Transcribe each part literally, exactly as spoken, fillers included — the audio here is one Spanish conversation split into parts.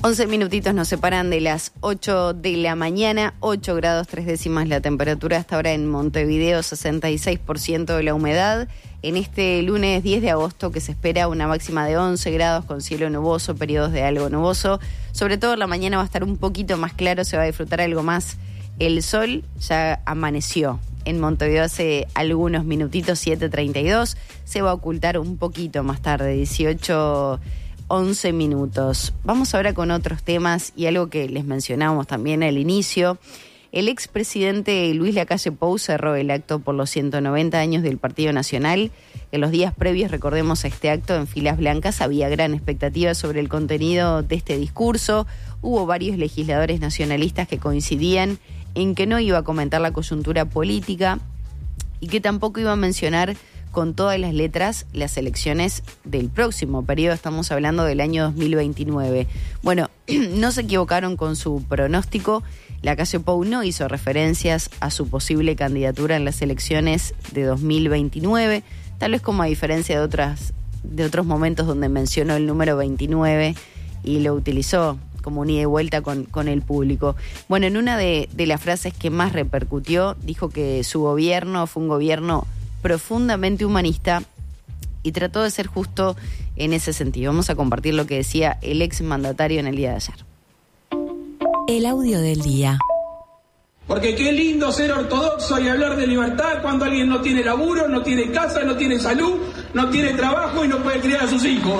once minutitos nos separan de las ocho de la mañana, ocho grados tres décimas la temperatura hasta ahora en Montevideo, sesenta y seis por ciento de la humedad. En este lunes diez de agosto que se espera una máxima de once grados con cielo nuboso, periodos de algo nuboso. Sobre todo en la mañana va a estar un poquito más claro, se va a disfrutar algo más el sol. Ya amaneció en Montevideo hace algunos minutitos, siete treinta y dos. Se va a ocultar un poquito más tarde, dieciocho once minutos. Vamos ahora con otros temas y algo que les mencionábamos también al inicio. El expresidente Luis Lacalle Pou cerró el acto por los ciento noventa años del Partido Nacional. En los días previos, recordemos, a este acto en Filas Blancas había gran expectativa sobre el contenido de este discurso. Hubo varios legisladores nacionalistas que coincidían en que no iba a comentar la coyuntura política y que tampoco iba a mencionar con todas las letras las elecciones del próximo periodo. Estamos hablando del año dos mil veintinueve. Bueno, no se equivocaron con su pronóstico. Lacalle Pou no hizo referencias a su posible candidatura en las elecciones de dos mil veintinueve, tal vez como a diferencia de otras de otros momentos donde mencionó el número veintinueve y lo utilizó como un ida y vuelta con, con el público. Bueno, en una de, de las frases que más repercutió, dijo que su gobierno fue un gobierno profundamente humanista y trató de ser justo en ese sentido. Vamos a compartir lo que decía el ex mandatario en el día de ayer. El audio del día. Porque qué lindo ser ortodoxo y hablar de libertad cuando alguien no tiene laburo, no tiene casa, no tiene salud, no tiene trabajo y no puede criar a sus hijos.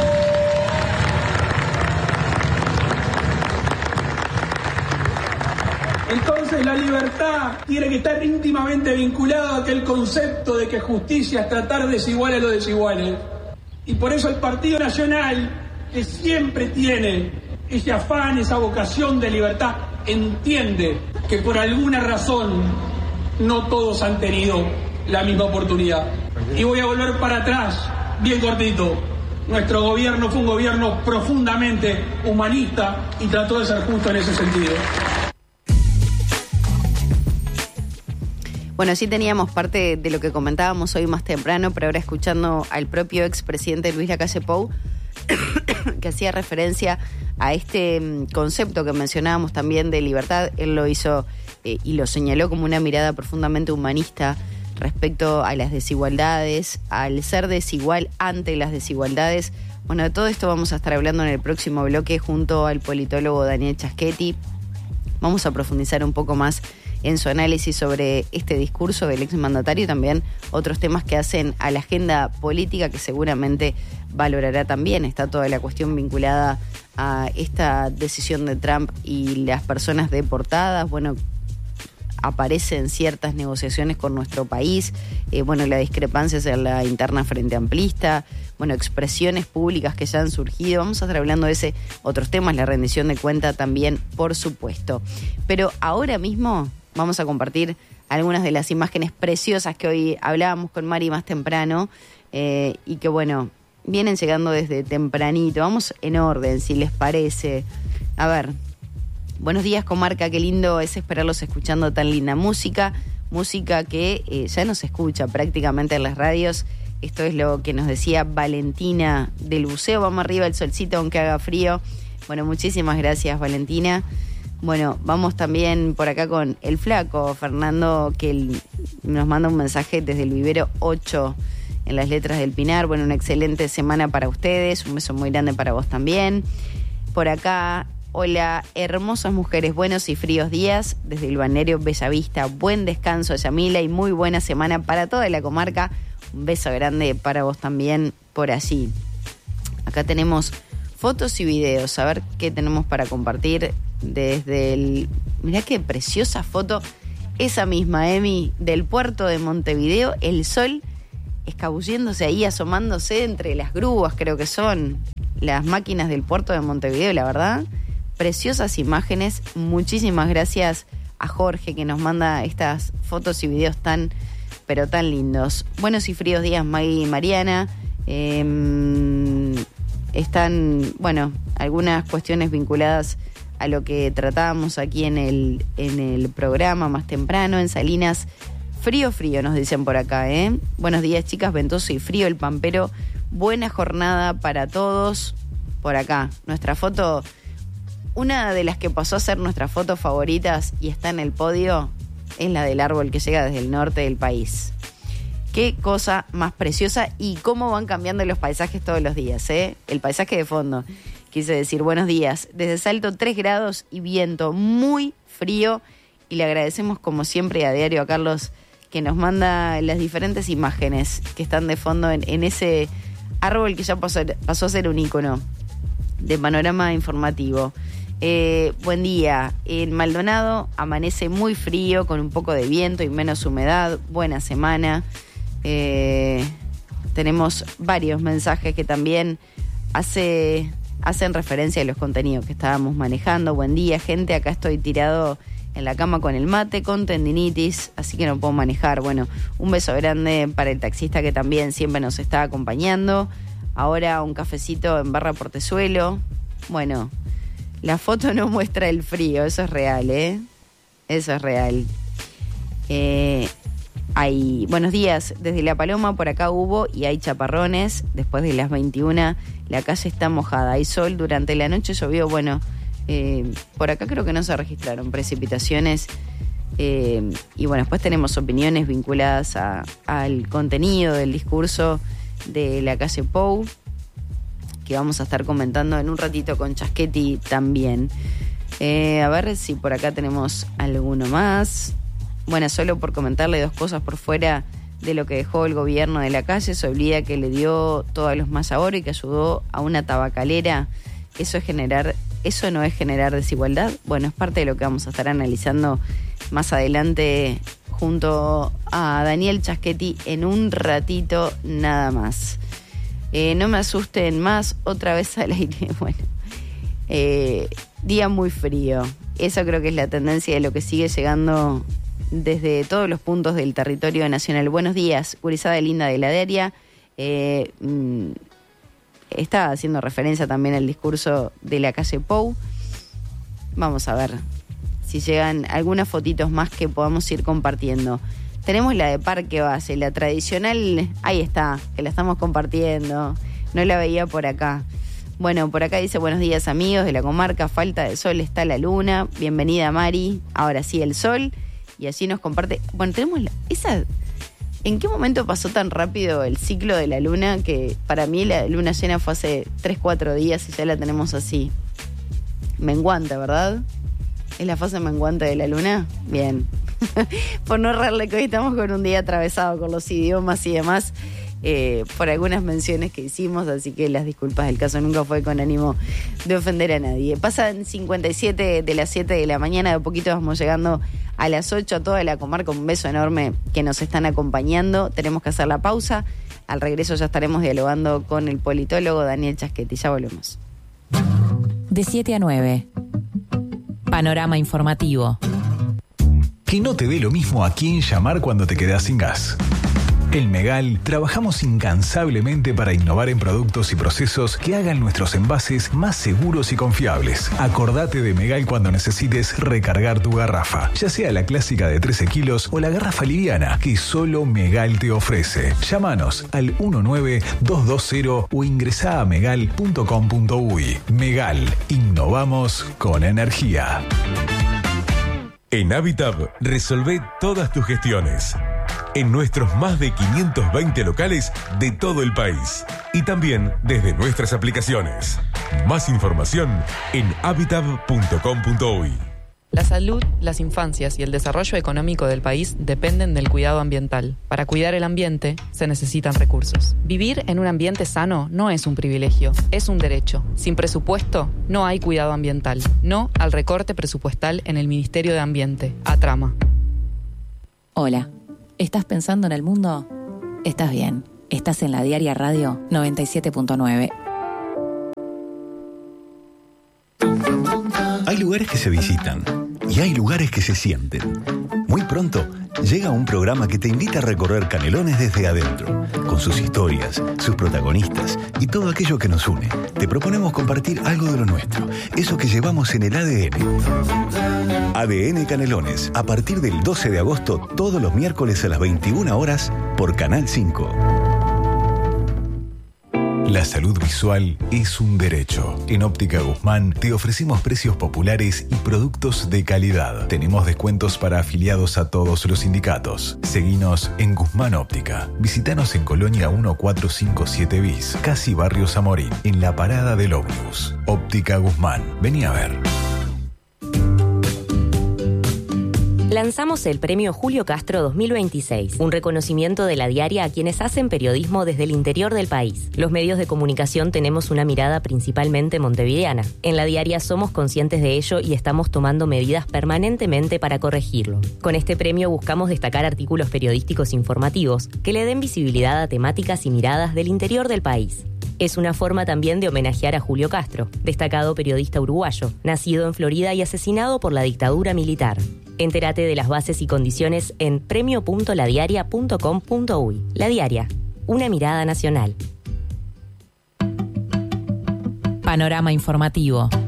Entonces la libertad tiene que estar íntimamente vinculada a aquel concepto de que justicia es tratar desigual a los desiguales. Y por eso el Partido Nacional, que siempre tiene ese afán, esa vocación de libertad, entiende que por alguna razón no todos han tenido la misma oportunidad. Y voy a volver para atrás, bien cortito. Nuestro gobierno fue un gobierno profundamente humanista y trató de ser justo en ese sentido. Bueno, sí teníamos parte de lo que comentábamos hoy más temprano, pero ahora escuchando al propio expresidente Luis Lacalle Pou, que hacía referencia a este concepto que mencionábamos también de libertad. Él lo hizo eh, y lo señaló como una mirada profundamente humanista respecto a las desigualdades, al ser desigual ante las desigualdades. Bueno, de todo esto vamos a estar hablando en el próximo bloque junto al politólogo Daniel Chaschetti. Vamos a profundizar un poco más en su análisis sobre este discurso del exmandatario y también otros temas que hacen a la agenda política que seguramente valorará también. Está toda la cuestión vinculada a esta decisión de Trump y las personas deportadas. Bueno, aparecen ciertas negociaciones con nuestro país, eh, bueno, la discrepancia en la interna frente amplista, bueno, expresiones públicas que ya han surgido. Vamos a estar hablando de ese, otros temas, la rendición de cuenta también, por supuesto. Pero ahora mismo vamos a compartir algunas de las imágenes preciosas que hoy hablábamos con Mari más temprano eh, y que, bueno, vienen llegando desde tempranito. Vamos en orden, si les parece. A ver, buenos días, comarca, qué lindo es esperarlos escuchando tan linda música, música que eh, ya no se escucha prácticamente en las radios. Esto es lo que nos decía Valentina del Buceo. Vamos arriba el solcito aunque haga frío. Bueno, muchísimas gracias, Valentina. Bueno, vamos también por acá con el flaco Fernando, que el, nos manda un mensaje desde el vivero ocho en las Letras del Pinar. Bueno, una excelente semana para ustedes, un beso muy grande para vos también. Por acá, hola, hermosas mujeres, buenos y fríos días desde el balneario Bellavista. Buen descanso, Yamila, y muy buena semana para toda la comarca. Un beso grande para vos también por allí. Acá tenemos fotos y videos, a ver qué tenemos para compartir. Desde el... Mirá qué preciosa foto, esa misma, Emi, del puerto de Montevideo, el sol escabulléndose ahí, asomándose entre las grúas, creo que son las máquinas del puerto de Montevideo, la verdad, preciosas imágenes. Muchísimas gracias a Jorge que nos manda estas fotos y videos tan, pero tan lindos. Buenos y fríos días, Maggie y Mariana. Eh, están, bueno, algunas cuestiones vinculadas a lo que tratábamos aquí en el, en el programa más temprano. En Salinas, frío, frío, nos dicen por acá, ¿eh? Buenos días, chicas, ventoso y frío el Pampero. Buena jornada para todos. Por acá, nuestra foto una de las que pasó a ser nuestras fotos favoritas y está en el podio es la del árbol que llega desde el norte del país. Qué cosa más preciosa y cómo van cambiando los paisajes todos los días, ¿eh? El paisaje de fondo, quise decir, buenos días. Desde Salto tres grados y viento muy frío y le agradecemos como siempre a diario a Carlos que nos manda las diferentes imágenes que están de fondo en, en ese árbol que ya pasó, pasó a ser un ícono de panorama informativo. Eh, buen día. En Maldonado amanece muy frío con un poco de viento y menos humedad. Buena semana. Eh, tenemos varios mensajes que también hace, hacen referencia a los contenidos que estábamos manejando. Buen día, gente. Acá estoy tirado en la cama con el mate, con tendinitis, así que no puedo manejar. Bueno, un beso grande para el taxista que también siempre nos está acompañando. Ahora un cafecito en Barra Portezuelo. Bueno, la foto no muestra el frío, eso es real, ¿eh? Eso es real. Eh... Hay, buenos días, desde La Paloma por acá hubo y hay chaparrones. Después de las veintiuna la calle está mojada, hay sol, durante la noche llovió. Bueno, eh, por acá creo que no se registraron precipitaciones. Eh, y bueno, después tenemos opiniones vinculadas a, al contenido del discurso de la calle Pou, que vamos a estar comentando en un ratito con Chaschetti también. Eh, a ver si por acá tenemos alguno más. Bueno, solo por comentarle dos cosas por fuera de lo que dejó el gobierno de la calle. Se olvida que le dio todos los más ahora y que ayudó a una tabacalera. Eso es generar, eso no es generar desigualdad. Bueno, es parte de lo que vamos a estar analizando más adelante junto a Daniel Chaschetti en un ratito nada más. Eh, no me asusten más, otra vez al aire. Bueno, eh, día muy frío. Eso creo que es la tendencia de lo que sigue llegando desde todos los puntos del territorio nacional. Buenos días, gurizada linda de la Deria. Eh, mm, está haciendo referencia también al discurso de la calle Pou. Vamos a ver si llegan algunas fotitos más que podamos ir compartiendo. Tenemos la de Parque Base, la tradicional, ahí está, que la estamos compartiendo. No la veía por acá. Bueno, por acá dice, buenos días amigos de la comarca, falta de sol, está la luna. Bienvenida Mari, ahora sí el sol. Y así nos comparte. Bueno, tenemos la, esa. ¿En qué momento pasó tan rápido el ciclo de la luna? Que para mí la luna llena fue hace tres, cuatro días y ya la tenemos así. Menguante, ¿verdad? ¿Es la fase menguante de la luna? Bien. Por no errarle que hoy estamos con un día atravesado con los idiomas y demás. Eh, por algunas menciones que hicimos, así que las disculpas del caso, nunca fue con ánimo de ofender a nadie. Pasan cincuenta y siete de las siete de la mañana, de poquito vamos llegando a las ocho, a toda la comarca, un beso enorme que nos están acompañando. Tenemos que hacer la pausa, al regreso ya estaremos dialogando con el politólogo Daniel Chaschetti, ya volvemos. De siete a nueve, Panorama Informativo. Que no te dé lo mismo a quién llamar cuando te quedás sin gas. En Megal trabajamos incansablemente para innovar en productos y procesos que hagan nuestros envases más seguros y confiables. Acordate de Megal cuando necesites recargar tu garrafa, ya sea la clásica de trece kilos o la garrafa liviana que solo Megal te ofrece. Llámanos al uno nueve dos dos cero o ingresá a megal punto com punto uy. Megal, innovamos con energía. En Habitab resolvé todas tus gestiones en nuestros más de quinientos veinte locales de todo el país y también desde nuestras aplicaciones. Más información en habitab punto com punto uy. La salud, las infancias y el desarrollo económico del país dependen del cuidado ambiental. Para cuidar el ambiente se necesitan recursos. Vivir en un ambiente sano no es un privilegio, es un derecho. Sin presupuesto no hay cuidado ambiental. No al recorte presupuestal en el Ministerio de Ambiente. Atrama. Hola, ¿estás pensando en el mundo? Estás bien. Estás en la Diaria Radio noventa y siete punto nueve. Hay lugares que se visitan y hay lugares que se sienten. Muy pronto llega un programa que te invita a recorrer Canelones desde adentro, con sus historias, sus protagonistas y todo aquello que nos une. Te proponemos compartir algo de lo nuestro, eso que llevamos en el A D N. A D N Canelones, a partir del doce de agosto, todos los miércoles a las veintiuna horas, por Canal cinco. La salud visual es un derecho. En Óptica Guzmán te ofrecemos precios populares y productos de calidad. Tenemos descuentos para afiliados a todos los sindicatos. Seguinos en Guzmán Óptica. Visítanos en Colonia mil cuatrocientos cincuenta y siete bis, casi Barrio Zamorín, en la parada del ómnibus. Óptica Guzmán. Vení a ver. Lanzamos el premio Julio Castro dos mil veintiséis, un reconocimiento de La Diaria a quienes hacen periodismo desde el interior del país. Los medios de comunicación tenemos una mirada principalmente montevideana. En La Diaria somos conscientes de ello y estamos tomando medidas permanentemente para corregirlo. Con este premio buscamos destacar artículos periodísticos informativos que le den visibilidad a temáticas y miradas del interior del país. Es una forma también de homenajear a Julio Castro, destacado periodista uruguayo, nacido en Florida y asesinado por la dictadura militar. Entérate de las bases y condiciones en premio punto la diaria punto com punto uy. La Diaria, una mirada nacional. Panorama informativo.